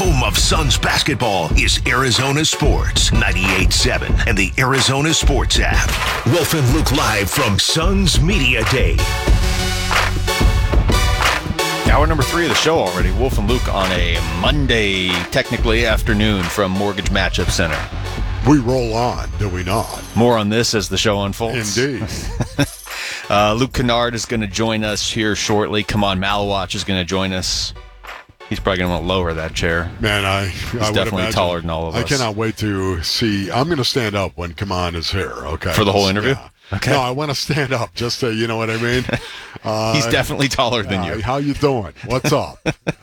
Home of Suns basketball is Arizona Sports 98.7 and the Arizona Sports app. Wolf and Luke live from Suns Media Day. Hour number 3 of the show already. Wolf and Luke on a Monday, technically afternoon from Mortgage Matchup Center. We roll on, do we not? More on this as the show unfolds. Indeed. Luke Kennard is going to join us here shortly. Come on, Malawach is going to join us. He's probably going to want to lower that chair. Man, He's would definitely imagine, taller than all of us. I cannot wait to see. I'm going to stand up when Kaman is here, okay? For the whole interview? Yeah. Okay. No, I want to stand up just to, you know what I mean? He's definitely taller than you. How you doing? What's up?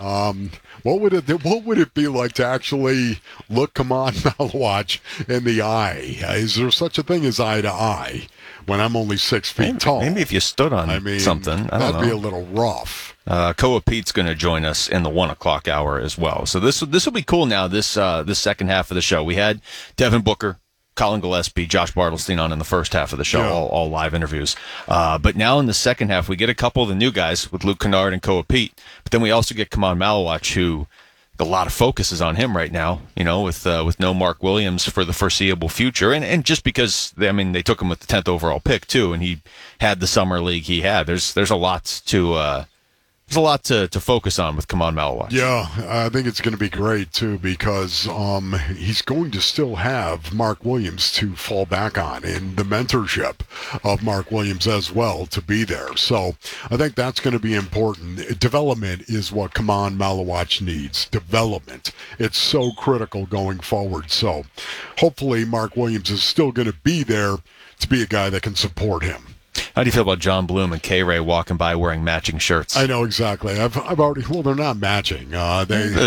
What would it be like to actually look Kaman Malawach in the eye? Is there such a thing as eye to eye when I'm only 6 feet tall? Maybe if you stood on something. I don't know. That'd be a little rough. Koa Pete's going to join us in the 1 o'clock hour as well. So this will be cool now, this second half of the show. We had Devin Booker, Colin Gillespie, Josh Bartelstein on in the first half of the show, all live interviews. But now in the second half, we get a couple of the new guys with Luke Kennard and Koa Pete. But then we also get Kaman Malawach, who a lot of focus is on him right now, you know, with no Mark Williams for the foreseeable future. And just because, they took him with the 10th overall pick, too, and he had the summer league he had. There's a lot to... There's a lot to focus on with Kaman Malawach. Yeah, I think it's going to be great, too, because he's going to still have Mark Williams to fall back on and the mentorship of Mark Williams as well to be there. So I think that's going to be important. Development is what Kaman Malawach needs. Development. It's so critical going forward. So hopefully Mark Williams is still going to be there to be a guy that can support him. How do you feel about John Bloom and K-Ray walking by wearing matching shirts? I know exactly. I've already. Well, they're not matching. Yeah,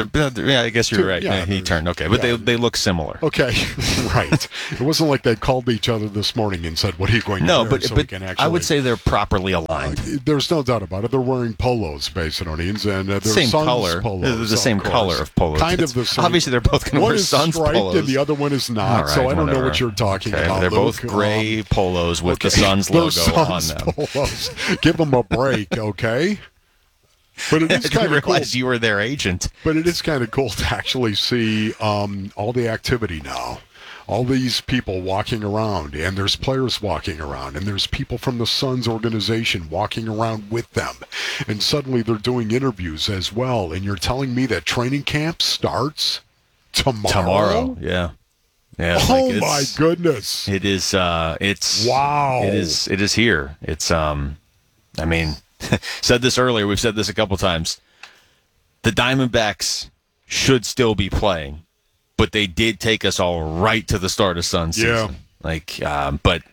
I guess you're right. Yeah, he turned. Okay, but they look similar. Okay, right. It wasn't like they called each other this morning and said, "What are you going to wear?" No, but I would say they're properly aligned. There's no doubt about it. They're wearing polos, Basinonians, and they're same Suns color. Polos, the same color of polos. Kind of the same. Obviously, they're both going to wear Suns polos. One is striped and the other one is not. Right, so I don't whatever. know what you're talking about. They're Luke. both gray polos with the Suns logo on them. Polos. Give them a break, okay? But it is kind of cool. You were their agent. But it is kind of cool to actually see all the activity now. All these people walking around, and there's players walking around, and there's people from the Suns organization walking around with them. And suddenly they're doing interviews as well. And you're telling me that training camp starts tomorrow? Yeah. Yeah, oh my goodness! It is. It's wow. It is here. It's. Said this earlier. We've said this a couple times. The Diamondbacks should still be playing, but they did take us all right to the start of Suns season. But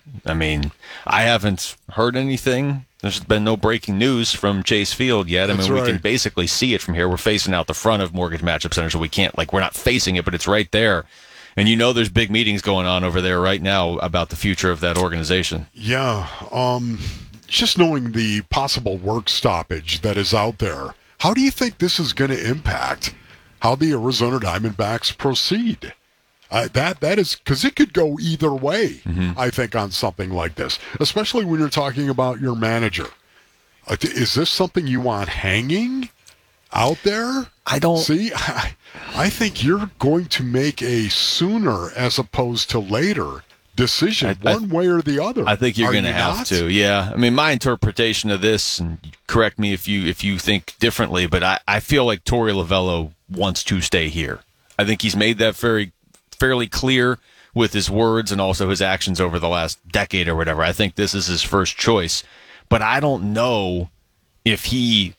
I haven't heard anything. There's been no breaking news from Chase Field yet. We can basically see it from here. We're facing out the front of Mortgage Matchup Center, so we can't we're not facing it, but it's right there. And there's big meetings going on over there right now about the future of that organization. Yeah. Just knowing the possible work stoppage that is out there, how do you think this is going to impact how the Arizona Diamondbacks proceed? That is because it could go either way, I think, on something like this, especially when you're talking about your manager. Is this something you want hanging out there? I don't see. I think you're going to make a sooner as opposed to later decision, one way or the other. I think you're going to have to. Yeah. My interpretation of this, and correct me if you think differently, but I feel like Torey Lovullo wants to stay here. I think he's made that fairly clear with his words and also his actions over the last decade or whatever. I think this is his first choice, but I don't know if he's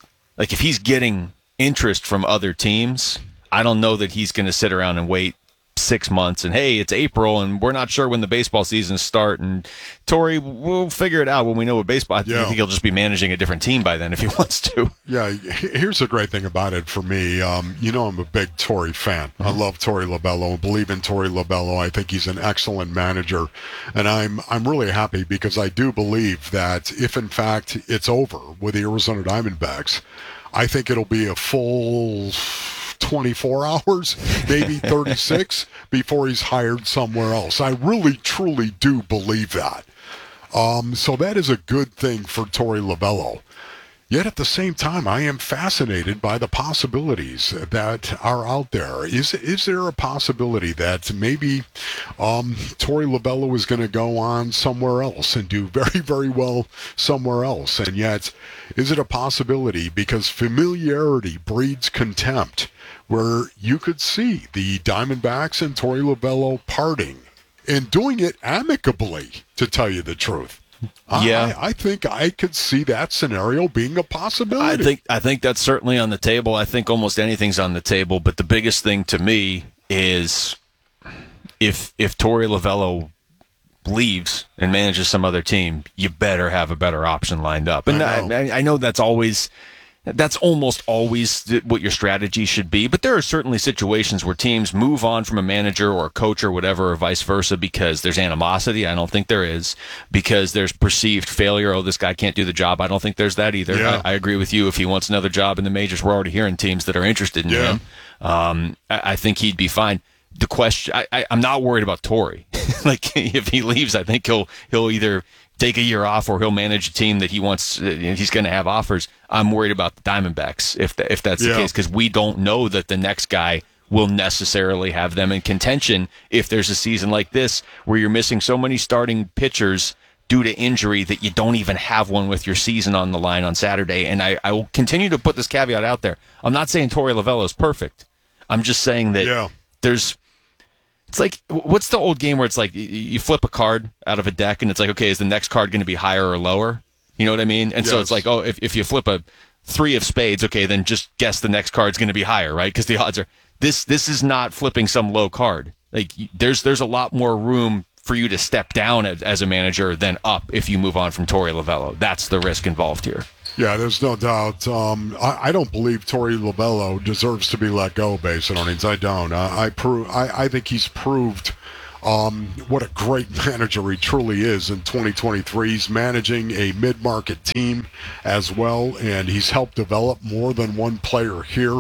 getting interest from other teams. I don't know that he's going to sit around and wait 6 months and, hey, it's April and we're not sure when the baseball seasons start. And Torey, we'll figure it out when we know what baseball. I think he'll just be managing a different team by then if he wants to. Yeah, here's the great thing about it for me. I'm a big Torey fan. I love Torey Lovullo. Believe in Torey Lovullo. I think he's an excellent manager, and I'm really happy because I do believe that if in fact it's over with the Arizona Diamondbacks, I think it'll be a full 24 hours, maybe 36, before he's hired somewhere else. I really, truly do believe that. So that is a good thing for Torey Lovullo. Yet at the same time, I am fascinated by the possibilities that are out there. Is there a possibility that maybe Torey Lovullo is going to go on somewhere else and do very, very well somewhere else? And yet, is it a possibility because familiarity breeds contempt, where you could see the Diamondbacks and Torey Lovullo parting and doing it amicably, to tell you the truth? Yeah, I think I could see that scenario being a possibility. I think that's certainly on the table. I think almost anything's on the table. But the biggest thing to me is if Torey Lovullo leaves and manages some other team, you better have a better option lined up. And I know that's almost always what your strategy should be, but there are certainly situations where teams move on from a manager or a coach or whatever, or vice versa, because there's animosity. I don't think there is. Because there's perceived failure. Oh, this guy can't do the job. I don't think there's that either. Yeah. I agree with you. If he wants another job in the majors, we're already hearing teams that are interested in him. I think he'd be fine. The question, I'm not worried about Torey. Like, if he leaves, I think he'll either take a year off or he'll manage a team that he wants. He's going to have offers. I'm worried about the Diamondbacks if that's the case, because we don't know that the next guy will necessarily have them in contention if there's a season like this where you're missing so many starting pitchers due to injury that you don't even have one with your season on the line on Saturday. And I will continue to put this caveat out there. I'm not saying Torey Lovullo is perfect. I'm just saying that it's like, what's the old game where it's like you flip a card out of a deck and it's like, okay, is the next card going to be higher or lower? You know what I mean? And so it's like, oh, if you flip a 3 of spades, okay, then just guess the next card's going to be higher, right? Because the odds are this is not flipping some low card. Like there's a lot more room for you to step down as a manager than up if you move on from Torey Lovullo. That's the risk involved here. Yeah, there's no doubt. I don't believe Torey Lovullo deserves to be let go, base earnings. I don't. I think he's proved what a great manager he truly is in 2023. He's managing a mid-market team as well, and he's helped develop more than one player here.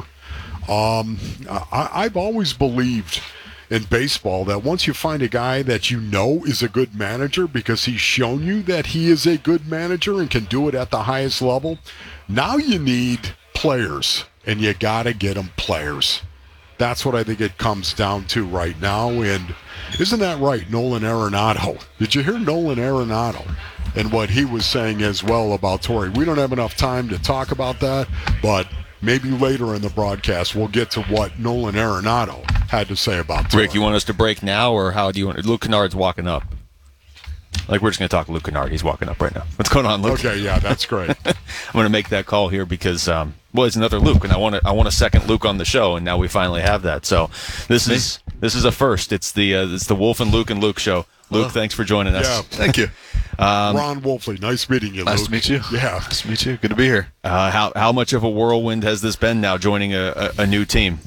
I've always believed in baseball that once you find a guy that you know is a good manager because he's shown you that he is a good manager and can do it at the highest level, now you need players, and you got to get them players. That's what I think it comes down to right now. And isn't that right, Nolan Arenado? Did you hear Nolan Arenado and what he was saying as well about Torey? We don't have enough time to talk about that, but maybe later in the broadcast we'll get to what Nolan Arenado had to say about Torey. Rick, you want us to break now, or how do you want? Luke Kennard's walking up. Like, we're just going to talk Luke Kennard. He's walking up right now. What's going on, Luke? Okay, yeah, that's great. I'm going to make that call here because, it's another Luke, and I want a second Luke on the show, and now we finally have that. So this is a first. It's the Wolf and Luke show. Luke, thanks for joining us. Yeah, thank you. Ron Wolfley, nice meeting you, Luke. Nice to meet you. Yeah. Nice to meet you. Good to be here. How much of a whirlwind has this been now, joining a new team?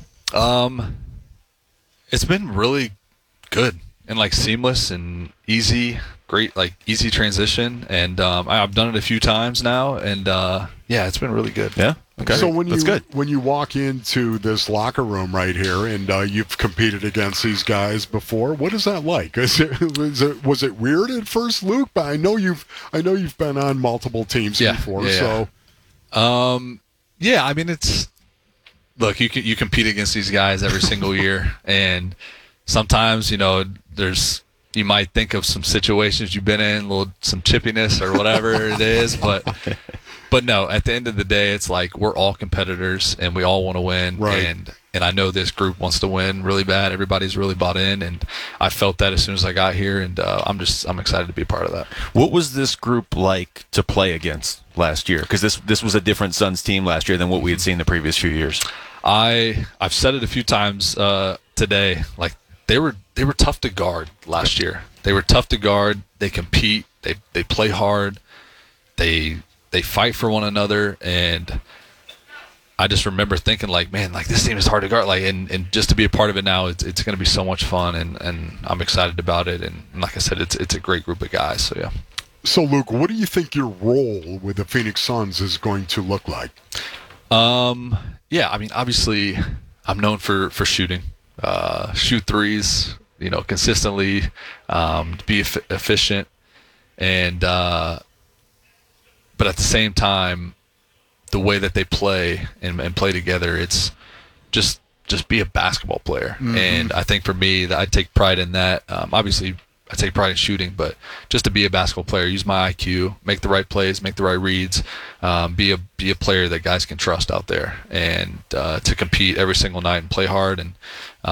It's been really good and like seamless and easy, great, like easy transition. And I've done it a few times now, and it's been really good. Yeah. Okay. So when That's you walk into this locker room right here, and you've competed against these guys before, what is that like? Was it weird at first, Luke? But I know you've been on multiple teams before. Yeah. So, I mean, it's look, you compete against these guys every single year, and sometimes you might think of some situations you've been in, some chippiness or whatever it is, but no, at the end of the day, it's like we're all competitors and we all want to win. Right. And I know this group wants to win really bad. Everybody's really bought in, and I felt that as soon as I got here, and I'm excited to be a part of that. What was this group like to play against last year? Because this was a different Suns team last year than what we had seen the previous few years. I've said it a few times today. Like they were tough to guard last year. They were tough to guard. They compete. They play hard. They fight for one another, and I just remember thinking, like, man, like this team is hard to guard. Like, and just to be a part of it now, it's going to be so much fun, and I'm excited about it. And like I said, it's a great group of guys. So yeah. So Luke, what do you think your role with the Phoenix Suns is going to look like? I mean, obviously, I'm known for shooting, shoot threes, consistently, be efficient, and but at the same time, the way that they play and play together, it's just be a basketball player. And I think for me, that I take pride in that. Obviously, I take pride in shooting, but just to be a basketball player, use my IQ, make the right plays, make the right reads, be a player that guys can trust out there, and to compete every single night and play hard. And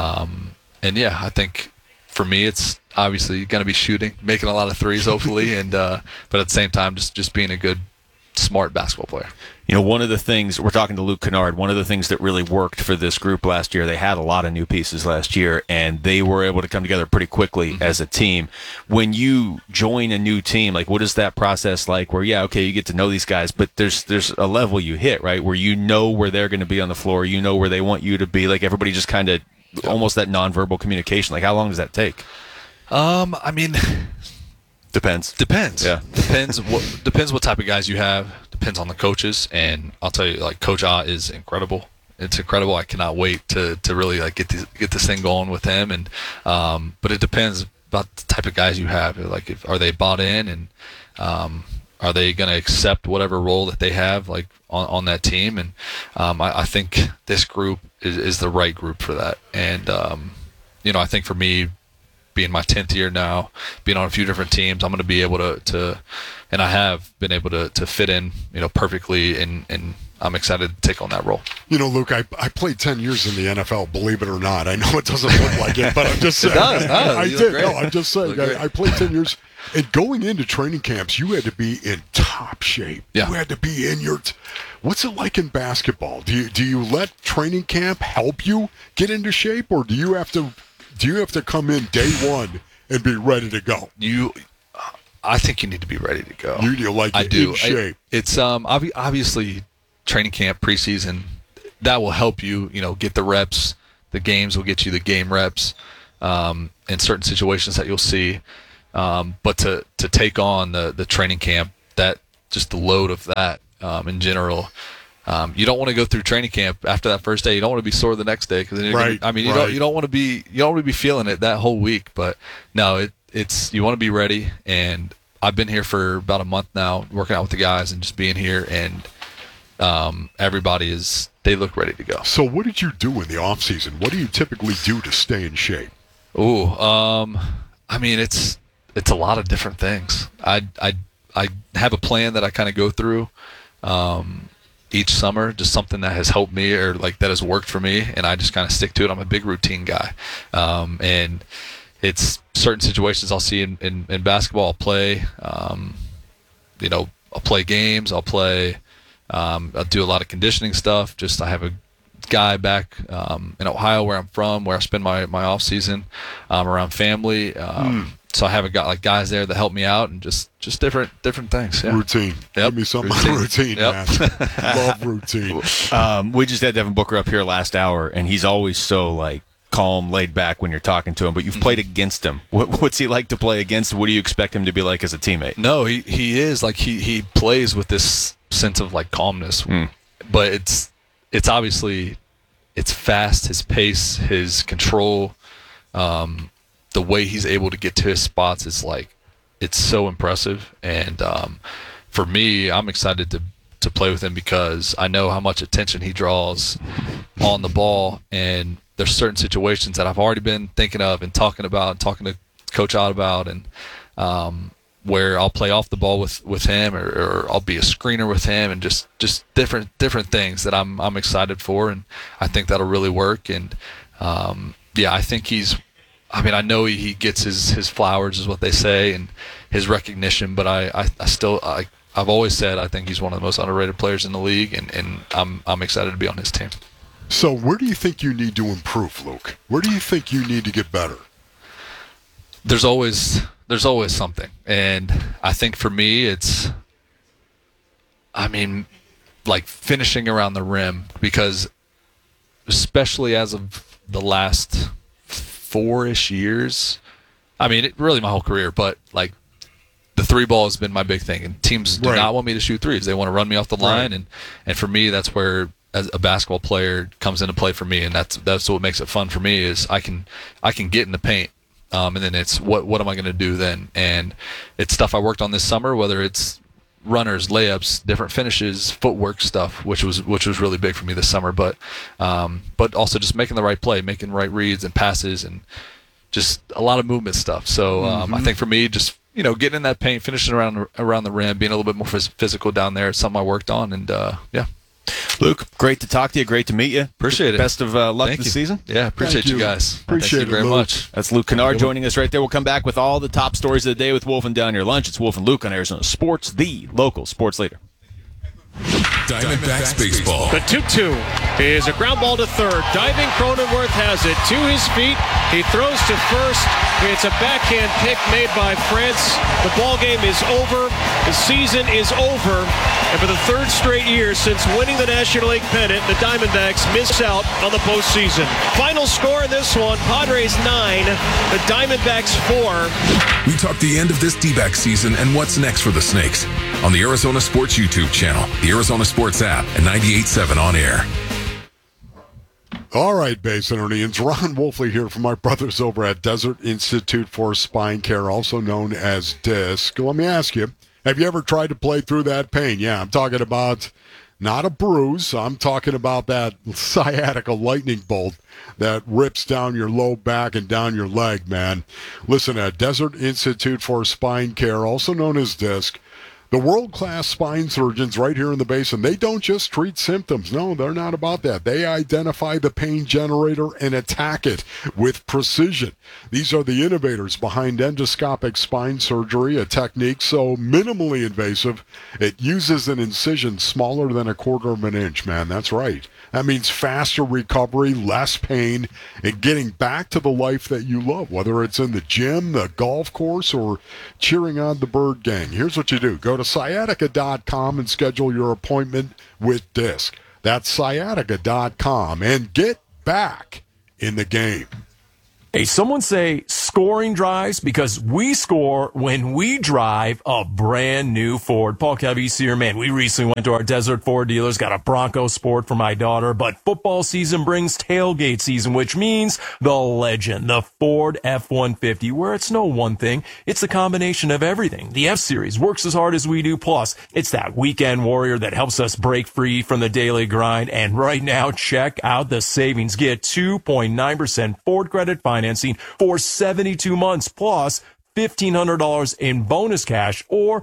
yeah, I think for me, it's obviously going to be shooting, making a lot of threes, hopefully, and but at the same time, just being a good, smart basketball player. You know, one of the things, we're talking to Luke Kennard, one of the things that really worked for this group last year, they had a lot of new pieces last year, and they were able to come together pretty quickly as a team. When you join a new team, like, what is that process like where, yeah, okay, you get to know these guys, but there's a level you hit, right, where you know where they're going to be on the floor, you know where they want you to be, like everybody just kind of, almost that nonverbal communication. Like, how long does that take? I mean, Depends. Yeah. Depends what type of guys you have. Depends on the coaches. And I'll tell you, like, Coach Ah is incredible. It's incredible. I cannot wait to really like get this thing going with him. And but it depends about the type of guys you have. Like, are they bought in, and are they going to accept whatever role that they have, like on that team? And I think this group is the right group for that. And I think for me, being my 10th year now, being on a few different teams, I'm going to be able to and I have been able to fit in, perfectly, and I'm excited to take on that role. Luke, I played 10 years in the NFL, believe it or not. I know it doesn't look like it, but I'm just saying. It does. I did. No, I'm just saying. I played 10 years. And going into training camps, you had to be in top shape. Yeah. You had to be in your what's it like in basketball? Do you let training camp help you get into shape, or do you have to come in day one and be ready to go? I think you need to be ready to go. You like I do. In shape. It's obviously training camp, preseason, that will help you, get the reps. The games will get you the game reps in certain situations that you'll see. But to take on the training camp, that just the load of that in general, you don't want to go through training camp after that first day. You don't want to be sore the next day, because you don't want to be feeling it that whole week. But no, it's you want to be ready. And I've been here for about a month now, working out with the guys and just being here, and everybody they look ready to go. So what did you do in the off season? What do you typically do to stay in shape? It's a lot of different things. I have a plan that I kind of go through each summer, just something that has helped me, or like that has worked for me, and I just kind of stick to it. I'm a big routine guy, and it's certain situations I'll see in basketball. I'll play, I'll play games. I'll do a lot of conditioning stuff. Just I have a guy back in Ohio, where I'm from, where I spend my off season around family. So I have guys there that help me out, and just different things. Yeah. Routine. Yep. Give me some routine, Yep. man. Love routine. We just had Devin Booker up here last hour, and he's always so calm, laid back when you're talking to him. But you've played against him. What's he like to play against? What do you expect him to be like as a teammate? No, he is he plays with this sense of calmness, but it's obviously it's fast. His pace, his control. The way he's able to get to his spots is it's so impressive. And for me, I'm excited to play with him, because I know how much attention he draws on the ball. And there's certain situations that I've already been thinking of and talking to Coach Ott about, and where I'll play off the ball with him, or I'll be a screener with him, and just different things that I'm excited for. And I think that'll really work. And I think I know he gets his flowers, is what they say, and his recognition. But I've always said I think he's one of the most underrated players in the league, and I'm excited to be on his team. So where do you think you need to improve, Luke? Where do you think you need to get better? There's always something, and I think for me it's, finishing around the rim, because especially as of the last 4-ish years, really my whole career, but the three ball has been my big thing, and teams do not want me to shoot threes. They want to run me off the line, and for me, that's where as a basketball player comes into play for me, and that's what makes it fun for me, is I can get in the paint, and then it's what am I going to do then? And it's stuff I worked on this summer, whether it's runners, layups, different finishes, footwork stuff, which was really big for me this summer. But also just making the right play, making the right reads and passes, and just a lot of movement stuff. So I think for me, just getting in that paint, finishing around the rim, being a little bit more physical down there, it's something I worked on, and yeah. Luke, great to talk to you. Great to meet you. Appreciate it. Best of luck this season. Yeah, appreciate you guys. Appreciate Thank you very much. That's Luke Kennard joining us right there. We'll come back with all the top stories of the day with Wolf and Down Your Lunch. It's Wolf and Luke on Arizona Sports, the local sports leader. Diamondbacks baseball. The 2-2 is a ground ball to third. Diving Cronenworth has it to his feet. He throws to first. It's a backhand pick made by France. The ball game is over. The season is over. And for the third straight year since winning the National League pennant, the Diamondbacks miss out on the postseason. Final score in this one, Padres 9, the Diamondbacks 4. We talk the end of this D-back season and what's next for the Snakes on the Arizona Sports YouTube channel, the Arizona Sports app, and 98.7 on air. All right, Basinonians. Ron Wolfley here from my brothers over at Desert Institute for Spine Care, also known as DISC. Let me ask you, have you ever tried to play through that pain? Yeah, I'm talking about not a bruise. I'm talking about that sciatica lightning bolt that rips down your low back and down your leg, man. Listen, at Desert Institute for Spine Care, also known as DISC, the world-class spine surgeons right here in the Basin, they don't just treat symptoms. No, they're not about that. They identify the pain generator and attack it with precision. These are the innovators behind endoscopic spine surgery, a technique so minimally invasive, it uses an incision smaller than 1/4 of an inch, man. That's right. That means faster recovery, less pain, and getting back to the life that you love, whether it's in the gym, the golf course, or cheering on the Bird Gang. Here's what you do. Go to sciatica.com and schedule your appointment with DISC. That's sciatica.com, and get back in the game. Hey, someone say scoring drives because we score when we drive a brand new Ford. Paul Cavese here, man. We recently went to our Desert Ford dealers, got a Bronco Sport for my daughter, but football season brings tailgate season, which means the legend, the Ford F-150, where it's no one thing. It's a combination of everything. The F-Series works as hard as we do. Plus, it's that weekend warrior that helps us break free from the daily grind. And right now, check out the savings. Get 2.9% Ford credit financing for 72 months, plus $1,500 in bonus cash or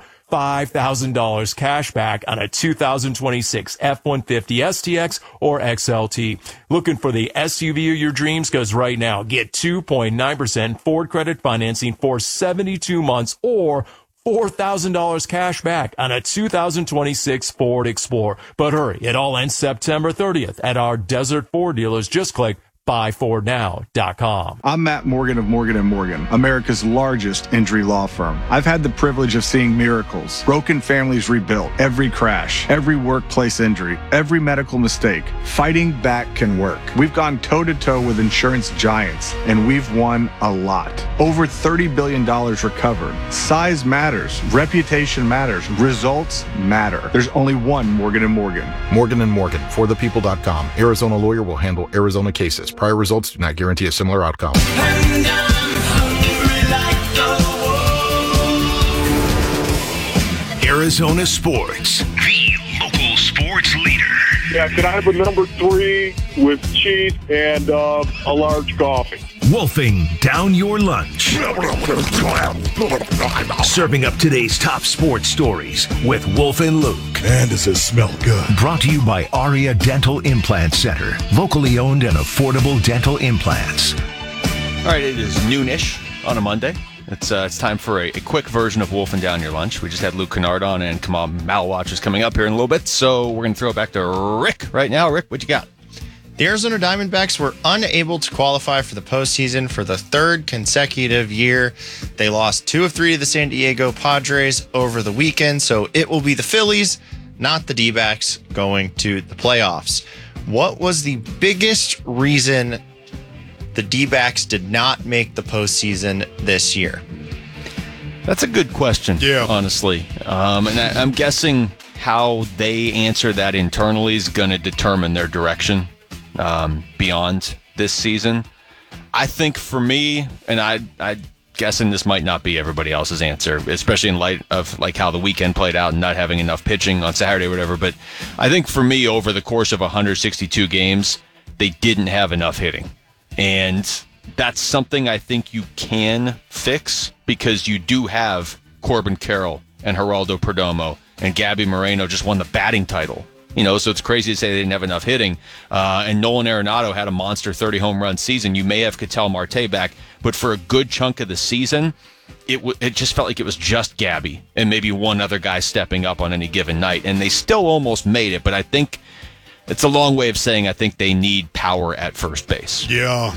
$5,000 cash back on a 2026 F-150 STX or XLT. Looking for the SUV of your dreams? Because right now, get 2.9% Ford credit financing for 72 months or $4,000 cash back on a 2026 Ford Explorer. But hurry, it all ends September 30th at our Desert Ford dealers. Just click buyfordnow.com. I'm Matt Morgan of Morgan & Morgan, America's largest injury law firm. I've had the privilege of seeing miracles, broken families rebuilt, every crash, every workplace injury, every medical mistake. Fighting back can work. We've gone toe-to-toe with insurance giants, and we've won a lot. Over $30 billion recovered. Size matters. Reputation matters. Results matter. There's only one Morgan & Morgan. Morgan & Morgan, forthepeople.com. Arizona lawyer will handle Arizona cases. Prior results do not guarantee a similar outcome. Arizona Sports, the local sports leader. Yeah, can I have a number 3 with cheese and a large coffee? Wolfing down your lunch. Serving up today's top sports stories with Wolf and Luke. Man, does this smell good. Brought to you by Aria Dental Implant Center. Locally owned and affordable dental implants. All right, it is noonish on a Monday. It's time for a quick version of Wolfing Down Your Lunch. We just had Luke Kennard on, and Kamal Malwatch is coming up here in a little bit. So we're going to throw it back to Rick right now. Rick, what you got? The Arizona Diamondbacks were unable to qualify for the postseason for the third consecutive year. They lost 2 of 3 to the San Diego Padres over the weekend, so it will be the Phillies, not the D-backs, going to the playoffs. What was the biggest reason the D-backs did not make the postseason this year? That's a good question, honestly. And I'm guessing how they answer that internally is going to determine their direction beyond this season. I think for me, and I guessing this might not be everybody else's answer, especially in light of like how the weekend played out and not having enough pitching on Saturday or whatever. But I think for me, over the course of 162 games, they didn't have enough hitting. And that's something I think you can fix because you do have Corbin Carroll and Geraldo Perdomo, and Gabby Moreno just won the batting title. So it's crazy to say they didn't have enough hitting. And Nolan Arenado had a monster 30 home run season. You may have Ketel Marte back, but for a good chunk of the season, it just felt like it was just Gabby and maybe one other guy stepping up on any given night. And they still almost made it, but I think it's a long way of saying I think they need power at first base. Yeah.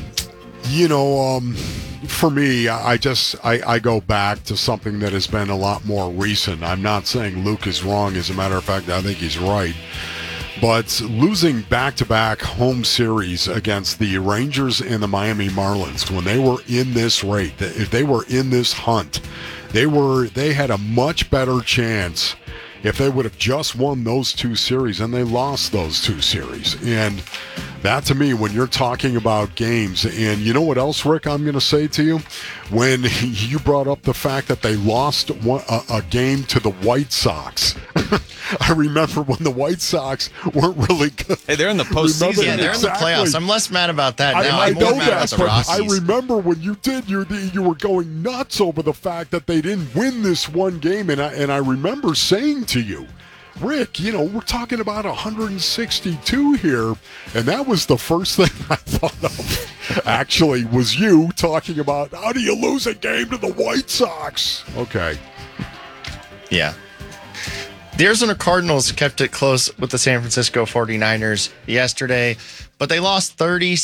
For me, I go back to something that has been a lot more recent. I'm not saying Luke is wrong. As a matter of fact, I think he's right. But losing back-to-back home series against the Rangers and the Miami Marlins, when they were in this rate, if they were in this hunt, they had a much better chance if they would have just won those two series, and they lost those two series. And that, to me, when you're talking about games, and you know what else, Rick, I'm going to say to you? When you brought up the fact that they lost a game to the White Sox, I remember when the White Sox weren't really good. Hey, they're in the postseason. Yeah, they're in the playoffs. I'm less mad about that now. I I'm more mad about the Rockies. I remember when you did, you were going nuts over the fact that they didn't win this one game, and I remember saying to you, Rick, we're talking about 162 here, and that was the first thing I thought of, actually, was you talking about, how do you lose a game to the White Sox? Okay. Yeah. The Arizona Cardinals kept it close with the San Francisco 49ers yesterday, but they lost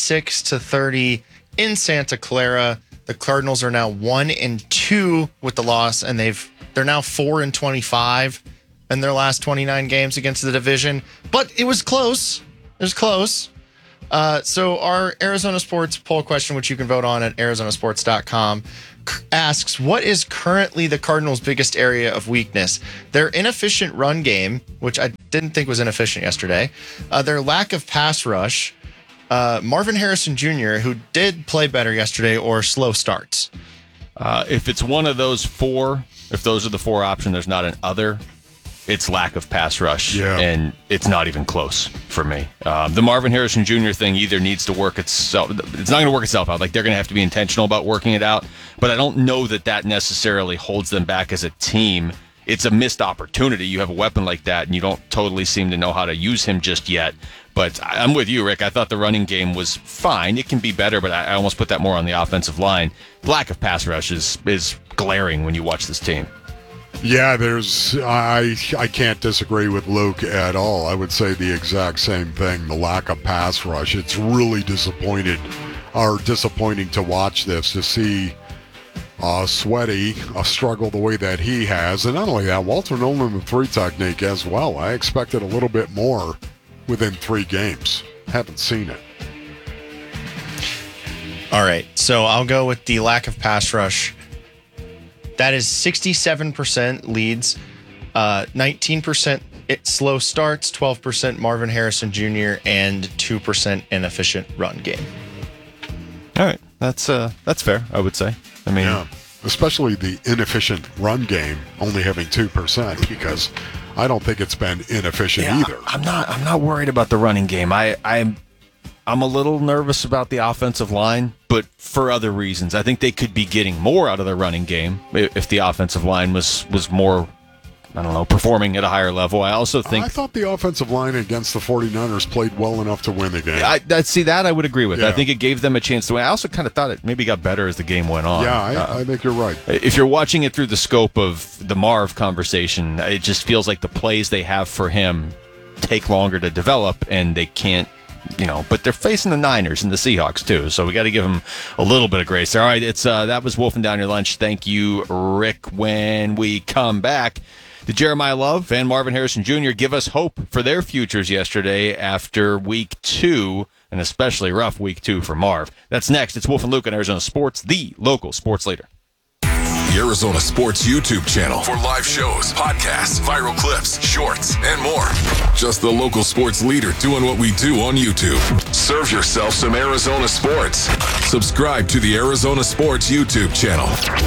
36-30 in Santa Clara. The Cardinals are now 1-2 with the loss, and they're now 4-25 in their last 29 games against the division. But it was close. It was close. So our Arizona Sports poll question, which you can vote on at arizonasports.com, asks, what is currently the Cardinals' biggest area of weakness? Their inefficient run game, which I didn't think was inefficient yesterday, their lack of pass rush, Marvin Harrison Jr., who did play better yesterday, or slow starts. If it's one of those four, if those are the four options, there's not an other, it's lack of pass rush, and it's not even close for me. The Marvin Harrison Jr. thing either needs to work itself. It's not going to work itself out. Like, they're going to have to be intentional about working it out, but I don't know that necessarily holds them back as a team. It's a missed opportunity. You have a weapon like that, and you don't totally seem to know how to use him just yet. But I'm with you, Rick. I thought the running game was fine. It can be better, but I almost put that more on the offensive line. Lack of pass rush is glaring when you watch this team. Yeah, I can't disagree with Luke at all. I would say the exact same thing, the lack of pass rush. It's really disappointing to watch this, to see Sweaty struggle the way that he has. And not only that, Walter Nolan, the 3 technique as well. I expected a little bit more within 3 games. Haven't seen it. All right, so I'll go with the lack of pass rush. That is 67% leads, 19% slow starts, 12% Marvin Harrison Jr., and 2% inefficient run game. All right, that's fair, I would say. I mean, yeah, especially the inefficient run game only having 2%, because I don't think it's been inefficient either. I'm not worried about the running game. I'm a little nervous about the offensive line, but for other reasons. I think they could be getting more out of their running game if the offensive line was more, I don't know, performing at a higher level. I also think... I thought the offensive line against the 49ers played well enough to win the game. That I would agree with. Yeah. I think it gave them a chance to win. I also kind of thought it maybe got better as the game went on. Yeah, I think you're right. If you're watching it through the scope of the Marv conversation, it just feels like the plays they have for him take longer to develop, and they can't, but they're facing the Niners and the Seahawks too, so we got to give them a little bit of grace there. All right, that was Wolfing Down Your Lunch. Thank you, Rick. When we come back, did Jeremiah Love and Marvin Harrison Jr. give us hope for their futures yesterday after week 2, and especially rough week 2 for Marv? That's next. It's Wolf and Luke on Arizona Sports, the local sports leader. the Arizona Sports YouTube channel for live shows, podcasts, viral clips, shorts, and more. Just the local sports leader doing what we do on YouTube. Serve yourself some Arizona sports. Subscribe to the Arizona Sports YouTube channel.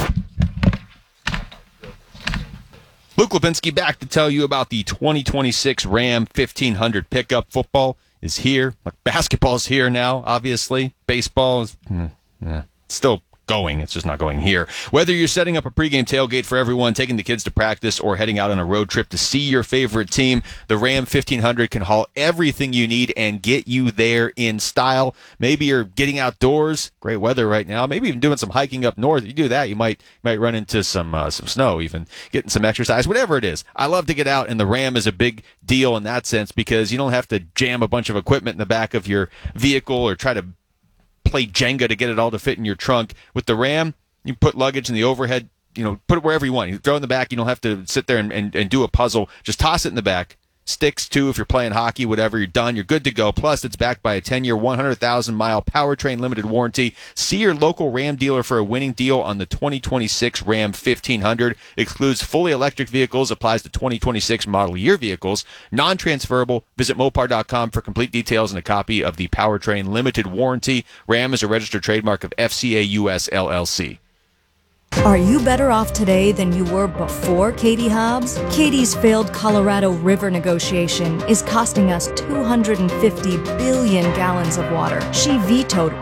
Luke Lipinski back to tell you about the 2026 Ram 1500 pickup. Football is here. Basketball's here now, obviously. Baseball is still going. It's just not going here. Whether you're setting up a pregame tailgate for everyone, taking the kids to practice, or heading out on a road trip to see your favorite team, the Ram 1500 can haul everything you need and get you there in style. Maybe you're getting outdoors. Great weather right now. Maybe even doing some hiking up north. You do that, you might run into some snow, even getting some exercise, whatever it is. I love to get out, and the Ram is a big deal in that sense because you don't have to jam a bunch of equipment in the back of your vehicle or try to play Jenga to get it all to fit in your trunk. With the Ram, you put luggage in the overhead, put it wherever you want. You throw it in the back. You don't have to sit there and do a puzzle. Just toss it in the back. Sticks, too, if you're playing hockey, whatever, you're done. You're good to go. Plus, it's backed by a 10-year, 100,000-mile powertrain limited warranty. See your local Ram dealer for a winning deal on the 2026 Ram 1500. Excludes fully electric vehicles. Applies to 2026 model year vehicles. Non-transferable. Visit Mopar.com for complete details and a copy of the powertrain limited warranty. Ram is a registered trademark of FCA US LLC. Are you better off today than you were before Katie Hobbs? Katie's failed Colorado River negotiation is costing us 250 billion gallons of water. She vetoed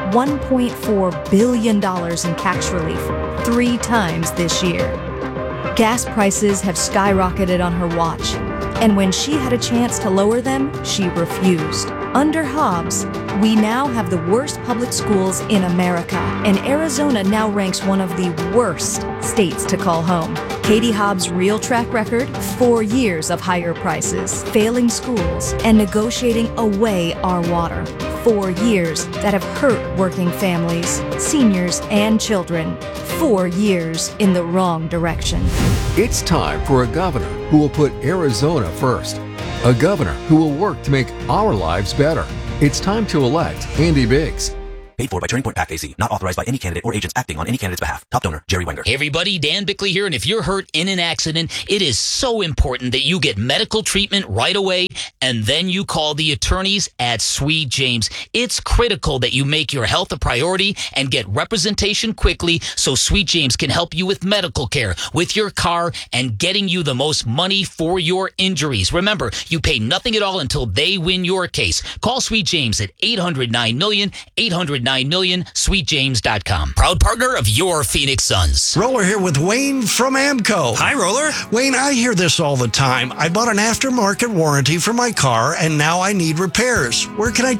$1.4 billion in tax relief 3 times this year. Gas prices have skyrocketed on her watch, and when she had a chance to lower them, she refused. Under Hobbs, we now have the worst public schools in America, and Arizona now ranks one of the worst states to call home. Katie Hobbs' real track record? 4 years of higher prices, failing schools, and negotiating away our water. 4 years that have hurt working families, seniors, and children. 4 years in the wrong direction. It's time for a governor who will put Arizona first. A governor who will work to make our lives better. It's time to elect Andy Biggs. Paid for by Turning Point PAC AC. Not authorized by any candidate or agents acting on any candidate's behalf. Top donor, Jerry Wenger. Hey everybody, Dan Bickley here, and if you're hurt in an accident, it is so important that you get medical treatment right away, and then you call the attorneys at Sweet James. It's critical that you make your health a priority and get representation quickly so Sweet James can help you with medical care, with your car, and getting you the most money for your injuries. Remember, you pay nothing at all until they win your case. Call Sweet James at 800-9-MILLION, 800-9-MILLION, sweetjames.com. Proud partner of your Phoenix Suns. Roller here with Wayne from Amco. Hi, Roller. Wayne, I hear this all the time. I bought an aftermarket warranty for my car, and now I need repairs. Where can I